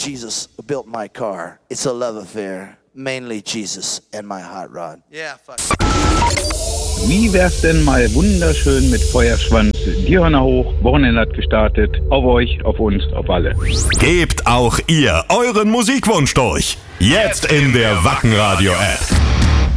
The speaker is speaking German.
Jesus who built my car. It's a love affair. Mainly Jesus and my hot rod. Yeah, fuck. Wie wär's denn mal wunderschön mit Feuerschwanz? Die Hörner hoch, Wochenende hat gestartet. Auf euch, auf uns, auf alle. Gebt auch ihr euren Musikwunsch durch. Jetzt in der Wacken Radio App.